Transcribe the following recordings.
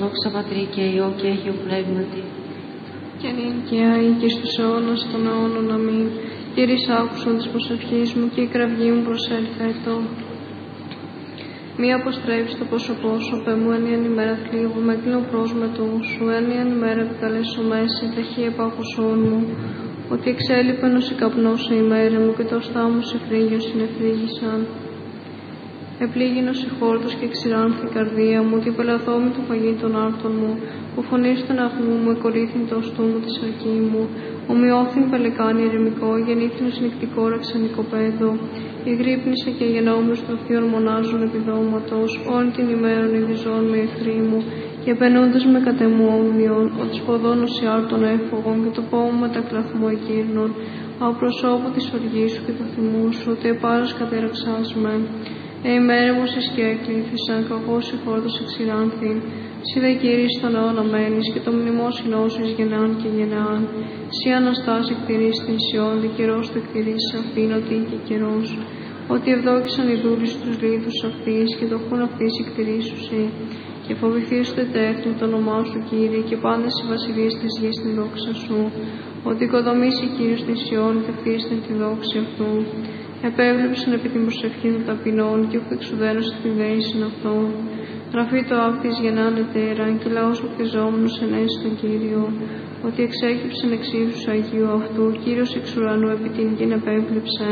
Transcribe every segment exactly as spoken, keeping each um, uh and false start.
Δόξα Πατρί και Υιό και Αγίου Πνεύματι. Και νυν και αεί και στους αιώνας των αιώνων. Αμήν. Κύριε, άκουσον της προσευχής μου και η κραυγή μου προσέλθα ετώ. Μη αποστρέψει το πρόσωπό σου, πε μου ένιαν ημέρα θλίβου, με κλείνω πρόσμετο σου, ένιαν ημέρα επικαλέσω μέση, ταχύ επάκουσόν μου, ότι εξέλιπενος η καπνός η ημέρα μου και το οστά μου σε φρύγιος συνεφρύγησαν. Επλήγινος η χόρτος και ξηράνθη η καρδία μου, ότι πελαθόμη το φαγή των άρτων μου, που φωνή στον αγμού μου, εκορύθην το οστού μου τη αρκή μου, ομοιώθην πελεκάνη ερημικό, γεννήθην νυχτικό ραξανικοπαίδο, η γρύπνησε και οι γεννόμενους των θείων μονάζουν επιδόματος, όλη την ημέρον ειδιζών με εχθροί μου, και επενούντες με κατεμού όμοιον, ότι σποδώνος οι άρτων έφογον, και το πόμο με τα κλαθμού εκείρνων, από προσώπου της οργής σου και του θυμού σου, ότι επάρας κατέραξάς με. Ε, ημέρα μου σε σκιά εκλήθησαν, καγώς η χόρτος εξηράνθην. Σι δε Κύριε στον αιώνα μένεις, και το μνημόσυνό σου εις γενεάν και γενεάν. Σι αναστάσει εκτηρείς την Σιών, δε καιρός το εκτηρείς αυτήν, ότι και καιρός. Ότι ευδόκησαν οι δούλοι τους λίθους αυτής, και το χούν αυτής εκτηρήσουσι. Και φοβηθείς το ετέχνη το όνομά σου, Κύριε, και πάντες οι βασιλείες της γης την δόξα σου. Ότι οικοδομήσει Κύριος την Σιών, και αυτίστην τη δόξη αυτού. Επέβλεψαν επί την προσευχή των ταπεινών, και όχι εξουδένωσε την δέησιν αυτών. Γραφεί το άκτης γεννάν ετέραν, και λαός οπτιζόμενος ενέσει τον Κύριο. Ότι εξέκυψεν εξήρους Αγίου αυτού, Κύριος εξ ουρανού επί την γην επέβλεψε.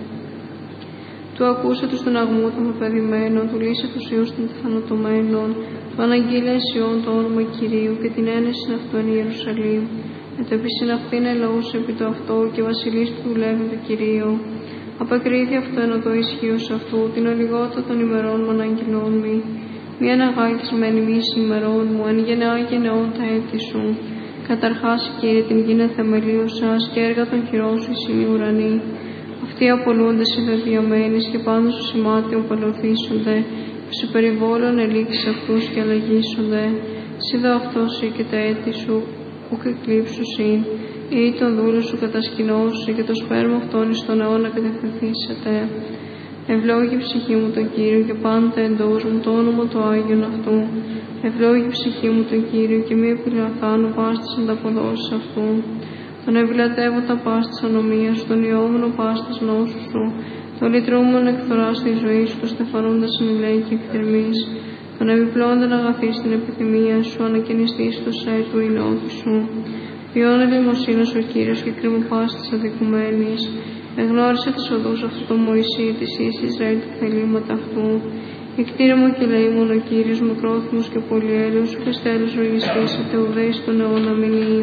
Του ακούσε τους των αγμού των πεπαιδημένων, του λύσε τους ιούς των θανατωμένων, του αναγγείλε Σιών το όνομα Κυρίου, και την ένεσιν αυτού εν Ιερουσαλήμ. Ετεπισύν αυτήν ελαούσε επί το αυτό, και βασιλείς του δουλεύει το Κυρίο. Απεκρίθη αυτό εν οδό ισχύος αυτού, την ολιγότητα των ημερών μου αναγγειλών μη. Μη αναγάγεις με ενημείς ημερών μου, εν γενεά γενεών τα έτη σου. Καταρχάς, Κύριε, την γήνα θεμελίωσας, και έργα των χειρών σου είναι οι ουρανοί. Αυτοί απολούνται σε δεδειαμένης, και πάνω σου σημάτιον παλωθήσονται, που σε περιβόλων ελίξεις αυτούς και αλλαγήσονται. Σιδω αυτός σου και τα έτη σου, που εκλείψουσι, ή τον δούλο σου κατασκηνώσου, και το σπέρμα αυτόν εις τον αιώνα κατευθυνθήσετε. Ευλόγη ψυχή μου τον Κύριο, και πάντα εντός μου το όνομα του Άγιον αυτού. Ευλόγη ψυχή μου τον Κύριο, και μη επιλαθάνω πας της ανταποδόσεις αυτού. Τον ευλατεύω τα πας της ανομίας σου, τον ιόμενο πας της νόσου σου, τον λυτρούμενο εκθοράς τη ζωή σου, τον στεφανούντας συνηλέη και εκθερμής, τον επιπλώντων αγαθή στην επιθυμία σου, ανακαινιστής το σέ του η νόθη σου. Ποιόν ελεημοσύνος ο Κύριος, και κρίμα πας της αδικουμένης. Εγνώρισε τις οδούς αυτού το Μωυσή, της εις Ισραήλ τα θελήματα αυτού. Εκτήρε μου και λέει μόνο ο Κύριος, μακρόθυμος και πολυέλεος, ουκ εστέλους ρογιστήσετε, ουδέης τον αιώνα μηνύει.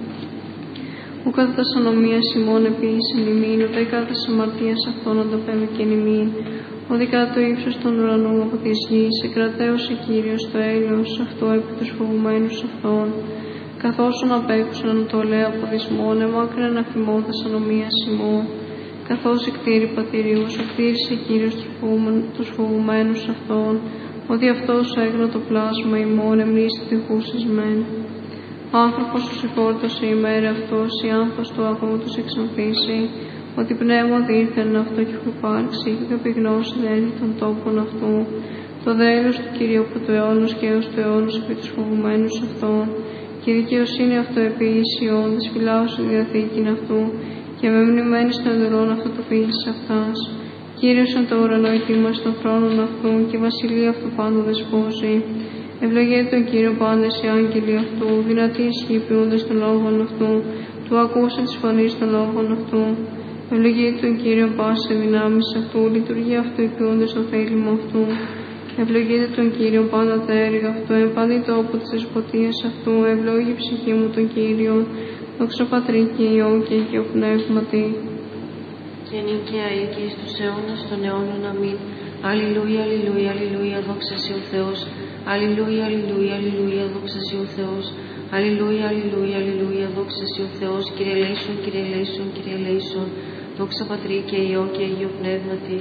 Ου κατά τας ανομίας ημών επίησεν ημίν, ουδέ κατά τας αμαρτίας αυτών ανταπέβη και ημίν. Ότι κατά το ύψος των ουρανών από της γης, εκρατέωσε Κύριος το έλεος αυτό επί τους φοβουμένους αυτών. Καθώς απέκουσαν ανατολέα από δυσμόν, εμάκρυναν αφημώντας ανομίας ημών. Καθώς εκτήρη πατηριούς, εκτήρησε Κύριος τους φοβουμένους αυτών, ότι αυτός έγνα το πλάσμα ημών, εμνήστη τυχούσες μεν. Άνθρωπος του συγχώρτωσε η μέρα αυτός, η άνθος του αγώ τους εξανθήσει, ότι πνεύμα δίθεν αυτό κι έχω υπάρξει, και καπηγνώσει δέλη των τόπων αυτού. Το δέλος του Κυρίου από το αιώνος και έως το αιώνος επί τους φοβουμένους αυτών. Και η δικαιοσύνη αυτό επί Ισιών, της φυλάω στη διαθήκην αυτού, και με μνημένη των εντολών αυτού το φίλης αυτάς. Κύριος εν το ουρανό ετοίμασε των θρόνων αυτού, και η βασιλεία αυτού πάντου δεσπόζει. Ευλογείτε τον Κύριο πάντες οι άγγελοι αυτού, δυνατοί ισχύοι ποιούντες των λόγων αυτού, του ακούσε της φωνής των λόγων αυτού. Ευλογείτε τον Κύριο πάση δυνάμεις αυτού, λειτουργεί αυτού οι ποιούντες το θέλημα αυτού. Ευλογείτε τον Κύριο πάντα τα έργα αυτού, εν παντή τόπο της δεσποτείας αυτού, ευλόγη ψυχή μου τον Κύριο, δόξα Πατρί και Υιό και Αγίου Πνεύματι. Και νυν και αεί και εις τους αιώνας των αιώνων. Αμήν. Αλληλούια, αλληλούια, αλληλούια, δόξα σοι ο Θεός. Αλληλούια, αλληλούια, αλληλούια, δόξα σοι ο Θεός. Αλληλούια, αλληλούια, αλληλούια, δόξα σοι ο Θεός. Κύριε ελέησον, Κύριε ελέησον, Κύριε ελέησον. Δόξα Πατρί και Υιό και Αγίου Πνεύματι.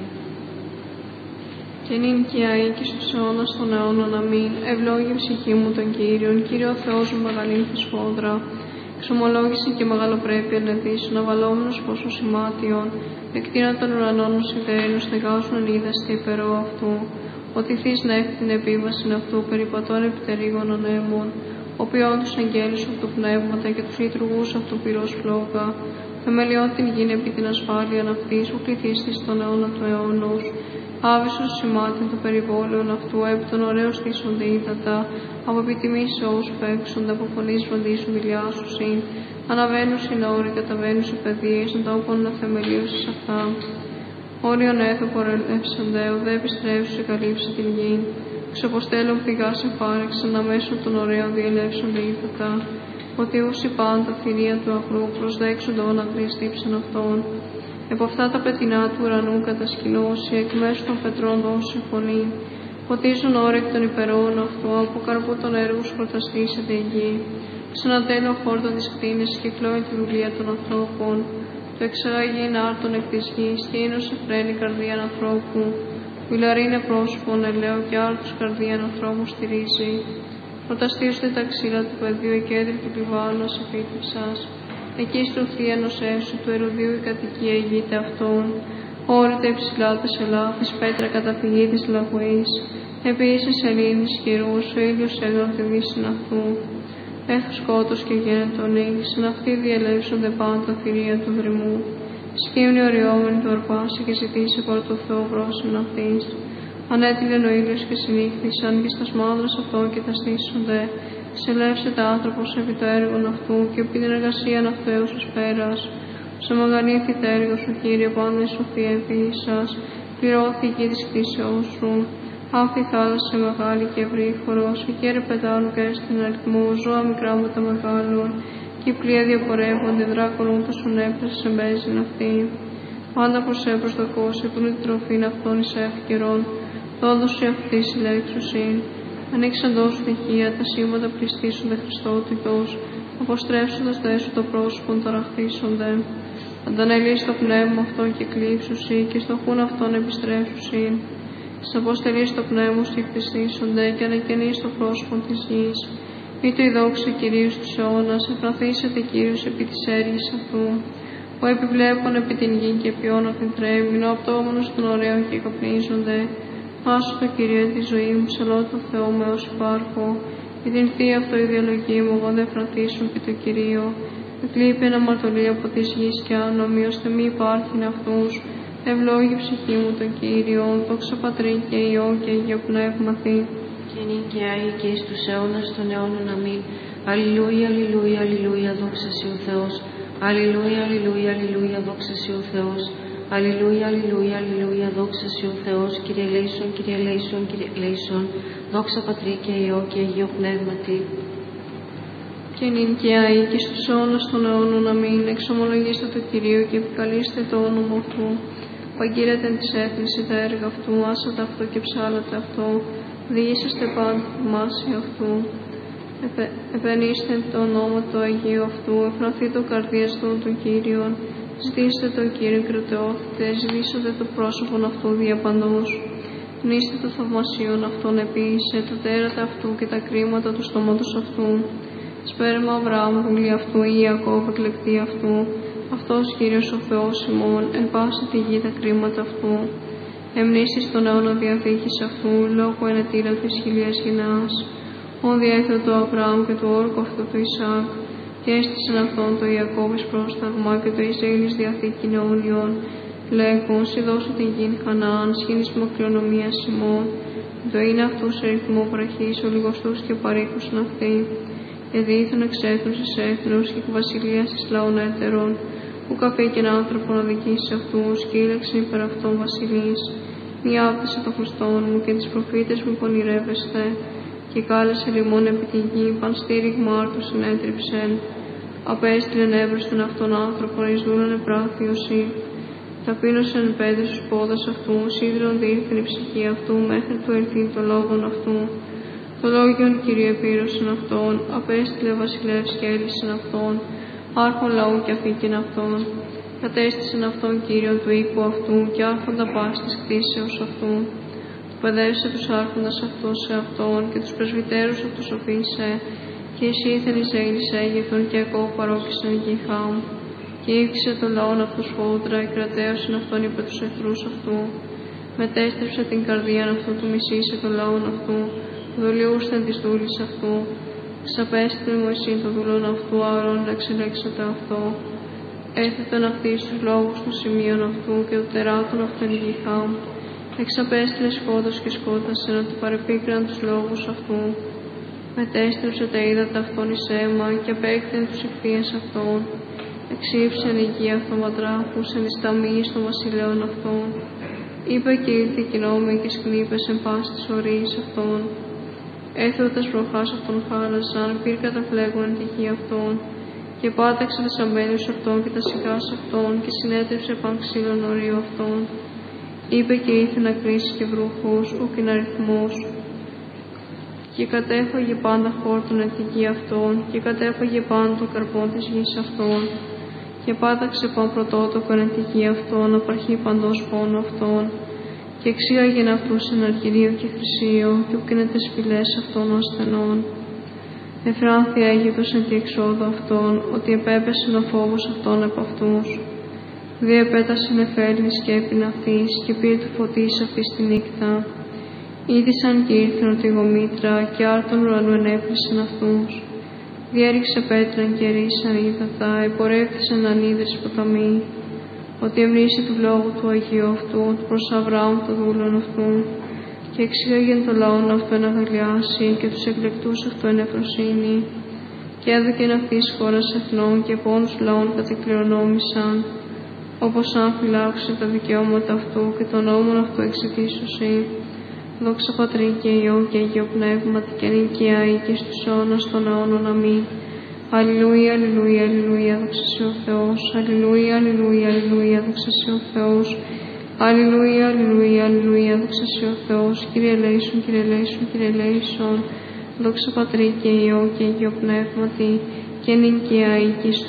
Και νυν και αεί και στους αιώνας των αιώνων. Αμήν. Ευλόγη ψυχή μου τον Κύριον, Κύριο Θεός μου μεγαλύνθη σφόδρα. Εξομολόγηση και μεγαλοπρέπεια νεδίσουν, αβαλόμενος πόσο σημάτιον, εκτείναν των ουρανών ως ιδέων, στεγάζουν ελίδα στη υπερό αυτού. ότι θείς να έχει την επίβαση αυτού περιπατών επιτερίγων ανέμων, οποίον τους αγγέλους αυτού πνεύματα και τους λειτουργούς αυτού πυρός φλόγα, θεμελιών την γην επί την ασφάλεια αυτής που πληθύστης στον αιώνα του αιώνος, άβυσος σημάτων των περιβόλαιων αυτού, επί των ωραίων στήσονται ύδατα, από επιτιμής όσους παίξονται, από φωνής βαντήσουν δηλιάσουσιν, αναβαίνουν συνόροι, καταβαίνουν σε παιδείες, των τόπων να θεμελίωσες αυτά. Όριον έθω πορεύσανται, ουδέ επιστρέψουν σε καλύψη την γη. Ξεποστέλων πηγά σε φάρεξαν, αμέσω των ωραίων διελεύσονται ύδατα. Ότι όσοι πάντα θηρία του αγρού προσδέξονται όν αγρίστηψαν αυτών. Επ' αυτά τα πετεινά του ουρανού κατασκηνώσει, εκ μέσω των πετρών δώσει φωνή. Ποτίζουν όρεκ των υπερών αυτού, από καρπού των έργους προταστήσεται η γη. Ξανατέλω χόρτο της κτίνης και κλώει τη δουλεία των ανθρώπων. Το εξαγαγεί είναι άρτον εκ της γης και είναι ως εφραίνει καρδίαν ανθρώπου. Βιλαρίνε πρόσωπον ελαίο και άρτους καρδίαν ανθρώπου στηρίζει. Προταστήσονται τα ξύλα του πεδίου, η κέντρη του Λιβάνου σε επίτευξας. Εκεί στρωθεί ενός έσου του ερουδίου η κατοικία ηγείται αυτών. Όρυτα υψηλά της ελάφης, πέτρα καταφυγή της λαγουής. Επίσης σελήνης χειρούς, ο ήλιος έγνω τη δύση αυτού. Έθω σκότος και γένετον ήλιος, εν αυτοί διελεύσονται πάντα θηρία του δρυμού. Σκύμνη οριόμενη του αρπάσει και ζητήσει παρά το Θεό πρόσημον αυτής. Ανέτειλεν ο ήλιος και συνήχθησαν και στα σμάδρας αυτών και τα στήσονται. Σελεύσεται άνθρωπος επί το έργο αυτού και επί την εργασία αυτού έως εις πέρας. Σε μαγανήθη τα έργα σου, Κύριε, πάντα η σοφία επίησας. Πληρώθη η γη της κτήσεώς σου. Άφη θάλασσα μεγάλη και ευρύχωρος, η κέρε πετάνου και στην αριθμό, ζώα μικρά με τα μεγάλων. Και οι πλοία διαπορεύονται, δράκων ούτως σου έπρεσε σε μπέζιν αυτή. Πάντα προς έμπρος το κόσι, που είναι την τροφήν αυτών εις εύκαιρον. Δόντος η αυτή συλλέξουσιν. Ανοίξαν τόσο στοιχεία, τα σήματα πληστήσονται Χριστό του Υιός, αποστρέψοντας το έσω το πρόσωπο ταραχθήσονται. Αντανελείς το πνεύμα αυτόν και κλείψουσι, και στο χούν αυτόν επιστρέψουσι. Σ' αποστελείς το πνεύμα σου εκτιστήσονται, και ανακαινείς το πρόσωπο της γης. Ή το η δόξα Κυρίου στους αιώνας, εφραθήσεται Κύριος επί της έργης αυτού. Ο επιβλέπων επί την γη και ποιόν την τρέμει, ο απτώμενος των ωραίων και καπνίζονται. Άσου το Κυρίο τη ζωή μου, ψαλώ το Θεό με ως υπάρχω. Η την θεία αυτό η διαλογή μου, εγώ δεν φραθήσουν επί το Κυρίο. Εκλείπει ένα αμαρτωλή από της γης και άνομη, ώστε μη υπάρχειν αυτούς. Ευλόγη ψυχή μου τον Κύριο, δόξα Πατρί και Υιό και Αγίο Πνεύματι. Και νίκαια ή και εις τους αιώνας των αιώνων αμήν. Αλληλούια, αλληλούια, αλληλούια, δόξα Συ ο Θεός. Αλληλούια, αλληλούια, αλληλούια, δόξα Συ ο Θεός. Αλληλούια, αλληλούια, αλληλούια, δόξα Συ ο Θεός. Κύριε ελέησον, Κύριε ελέησον, Κύριε ελέησον. Δόξα Πατρί και Υιό και Αγίο Πνεύματι. Και νίκαια ή και στους αιώνας των αιώνων αμήν. Εξομολογήστε το Κυρίο και επικαλείστε το όνομα αυτού. Παγκύρετε της έθνης τα έργα αυτού, άσατε αυτό και ψάλατε αυτό. Διήσαστε πάντα θυμάσαι αυτού. Επε, επενήστε το όνομα του Αγίου αυτού, εφραθεί το καρδίας του των Κύριων. Ζητήστε τον Κύριο κρατεώθητε, ζητήσατε το πρόσωπον αυτού διαπαντός. Πνίστε το θαυμασίον αυτόν επίησε, το τέρατα αυτού και τα κρίματα του στόματος αυτού. Σπέρμα Αβραάμ, βουλή αυτού, ή Ιακώβ, εκλεκτή αυτού. Αυτός Κύριος ο Θεός ημών, εν πάση τη γη τα κρίματα αυτού. Εμνήσεις τον αιώνα διαθήκης αυτού, λόγω ενετήρα της χιλίας γεννάς. Ο διέθετο του Αβραάμ και του όρκου αυτού του Ισάκ. Και έστησαν αυτόν το Ιακώβης πρόσταγμα και το Ισραήλης διαθήκην αιώνιον. Λέγουν, σοι δώσω την γην Χαναάν, σχήνισμα κληρονομίας ημών. Το είναι αυτού σε ρυθμό βραχής, ο λιγοστούς και παρήκουσαν αυτοί. Και δίθουν εξ έθνους εις έθνους και εκ βασιλείας εις λαών έτερων, που καφήκεν άνθρωπον οδηγήσει αυτούς και ήλεξαν υπερ αυτών βασιλείς. Μη άπτυσε το Χριστόν μου και τις προφήτες μου πονηρεύεστε, και κάλεσε λιμών επί τη γη, παν στήριγμα άρτου συνέτριψεν. Απέστειλεν εύρωστον αυτόν άνθρωπον εις δούλαν επράθειωση. Ταπείνωσεν πέντε στους πόδας αυτού, σίδηρον διήρθεν η ψυχή αυτού, μέχρι του ελθεί το λόγον αυτού. Το λόγιον Κύριε επήρωσεν αυτόν, απέστειλε βασιλεύς και έλυσεν αυτόν, άρχον λαού και αφήκην αυτόν. Κατέστησεν αυτόν Κύριον του οίκου αυτού και άρχοντα πάσης της κτήσεως αυτού. Του παιδεύσε τους άρχοντας αυτούς σε αυτόν και τους πρεσβυτέρους αυτούς οφείλησε, και εισήλθεν εις Αίγυπτος Αίγυπτον και ακόμα παρόκησεν γη Χάμ. Και ύφτισε τον λαόν αυτούς φόντρα, εκρατέωσεν αυτόν υπέρ τους εχθρούς αυτού. Μετέστρεψε την καρδία αυτού του μισήσε το λαόν αυτού, δολιούσθεν της δούλης αυτού. Ξαπέστην Μωυσή το δούλον αυτού, Ααρών εξελέξατε αυτό. Έθετον αυτή στους λόγους των σημείων αυτού και του τεράτων αυτών ηγηθά. Εξαπέστειλε σκότος και σκότασεν ότι παρεπίκραν τους λόγους αυτού. Μετέστρεψε τα ύδατα αυτών εις αίμα και απέκτην τους ηχθείες αυτών. Εξήψεν υγεία αυτοματράφους εν εις ταμείς των βασιλέων αυτών. Είπε και ήλθε κοινόμοι και σκνήπες εν πάση της ορίης αυτών. Έθωτας βροχάς αυτών χάλασαν, πυρ καταφλέγουν εν τη γη αυτών. Και πάταξε τα σαμπέλιους αυτών και τα σιγάς αυτών και συνέτρεψε παν ξύλων ορίου αυτών. Είπε και ήλθε να κρίσει και βρούχους, ουκ είναι αριθμός. Και κατέφαγε πάντα χόρτων εν τη γη αυτών, και κατέφαγε πάντα το καρπόν της γης αυτών. Και πάταξε παν πρωτότοκον εν τη γη αυτών, απαρχή παντός πόνο αυτών. Και εξήγαγεν αυτούς εν αργυρίο και χρυσίο, και ουκ είναι τες φυλές αυτών ως στενών. Εφράνθη Αίγυπτος εν τη εξόδου αυτών, ότι επέπεσεν ο φόβος αυτών επ' αυτούς. Διεπέτασε νεφέλη σκέπην αυτής, και πήρε του φωτής αυτής τη νύχτα. Είδησαν και ήρθαν ότι γομήτρα, και άρτων ουρανού ενέπλησαν αυτούς. Διέριξε πέτραν και ρίσαν ύδατα, επορεύθησαν ανίδρες ποταμοί. Ότι ευρύσει του λόγου του Αγίου αυτού, προς Αβραάμ το δούλον αυτού. Και εξήγαγεν το λαόν αυτό εν αγαλιάσει, και τους εκλεκτούς αυτό εν ευφροσύνη. Και έδωκεν αυτής χώρας εθνών και πόνους λαών κατεκληρονόμησαν, όπως αν φυλάξε τα δικαιώματα αυτού και τον νόμον αυτού εξητήσωση. Δόξα Πατρί και Υιό και Αγίο Πνεύματι και νικαία ή και στους αιώνας των αιώνων. Αμήν. Αλληλούια, αλληλούια, αλληλούια, δόξα σε ο Θεός. Αλληλούια, αλληλούια, αλληλούια, δόξα σε ο Θεός. Αλληλούια, αλληλούια, αλληλούια, δόξα σε ο Θεός. Κύριε ελέησον, Κύριε ελέησον, Κύριε ελέησον. Δόξα Πατρί και Υιό και Αγίο Πνεύματι και νικαία ή και